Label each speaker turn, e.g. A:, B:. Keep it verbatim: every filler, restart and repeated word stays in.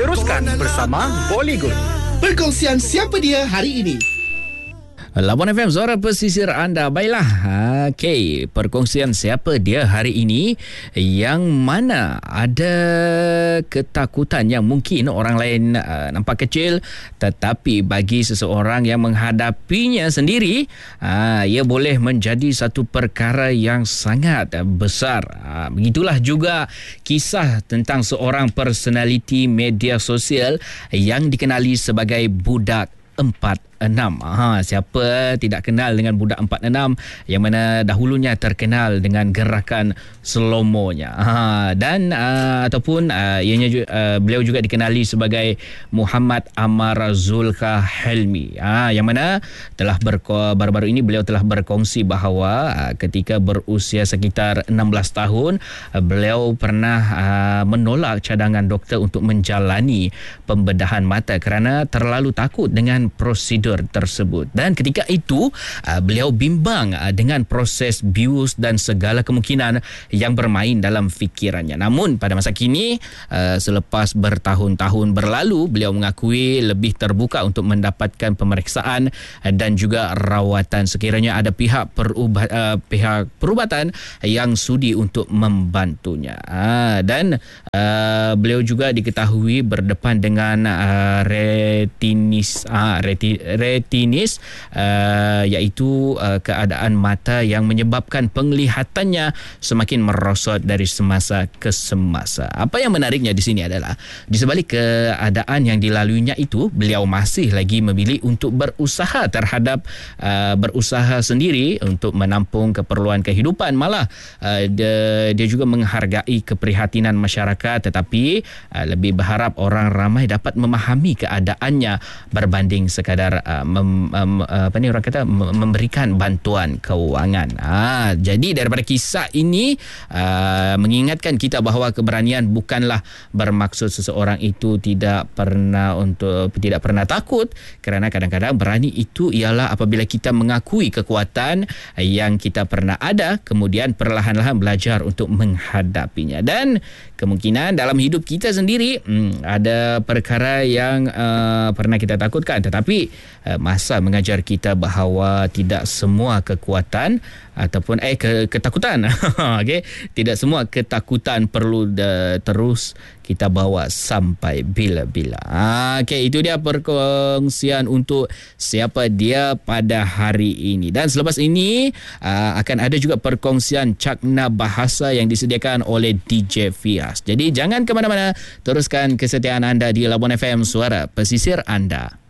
A: Teruskan bersama Bollywood.
B: Perkongsian siapa dia hari ini.
C: Labuan F M, suara pesisir anda. Baiklah, okey, perkongsian siapa dia hari ini yang mana ada ketakutan yang mungkin orang lain uh, nampak kecil, tetapi bagi seseorang yang menghadapinya sendiri, uh, ia boleh menjadi satu perkara yang sangat uh, besar. Uh, begitulah juga kisah tentang seorang personaliti media sosial yang dikenali sebagai budak empat enam. Ha, siapa tidak kenal dengan budak empat enam yang mana dahulunya terkenal dengan gerakan slow-mo-nya. Ha, dan uh, ataupun uh, ianya uh, beliau juga dikenali sebagai Muhammad Amar Zulkahelmi. Ha, yang mana telah berko, baru-baru ini beliau telah berkongsi bahawa uh, ketika berusia sekitar enam belas tahun, uh, beliau pernah uh, menolak cadangan doktor untuk menjalani pembedahan mata kerana terlalu takut dengan prosedur tersebut. Dan ketika itu uh, beliau bimbang uh, dengan proses bius dan segala kemungkinan yang bermain dalam fikirannya. Namun pada masa kini, uh, selepas bertahun-tahun berlalu, beliau mengakui lebih terbuka untuk mendapatkan pemeriksaan uh, dan juga rawatan sekiranya ada pihak perubat, uh, pihak perubatan yang sudi untuk membantunya. Uh, dan uh, beliau juga diketahui berdepan dengan uh, retinis uh, reti, retinis uh, iaitu uh, keadaan mata yang menyebabkan penglihatannya semakin merosot dari semasa ke semasa. Apa yang menariknya di sini adalah di sebalik keadaan yang dilaluinya itu, beliau masih lagi memilih untuk berusaha terhadap uh, berusaha sendiri untuk menampung keperluan kehidupan. Malah uh, dia, dia juga menghargai keprihatinan masyarakat, tetapi uh, lebih berharap orang ramai dapat memahami keadaannya berbanding sekadar uh, mem, um, apa ni orang kata memberikan bantuan kewangan. Ha, jadi daripada kisah ini uh, mengingatkan kita bahawa keberanian bukanlah bermaksud seseorang itu tidak pernah untuk tidak pernah takut, kerana kadang-kadang berani itu ialah apabila kita mengakui kekuatan yang kita pernah ada, kemudian perlahan-lahan belajar untuk menghadapinya. Dan kemungkinan dalam hidup kita sendiri hmm, ada perkara yang uh, pernah kita takutkan, tetapi uh, masa mengajar kita bahawa tidak semua kekuatan ataupun eh ke, ketakutan okey, tidak semua ketakutan perlu de, terus kita bawa sampai bila-bila. Okey, itu dia perkongsian untuk siapa dia pada hari ini. Dan selepas ini uh, akan ada juga perkongsian cakna bahasa yang disediakan oleh D J Fias. Jadi jangan ke mana-mana, teruskan kesetiaan anda di Labuan F M, suara pesisir anda.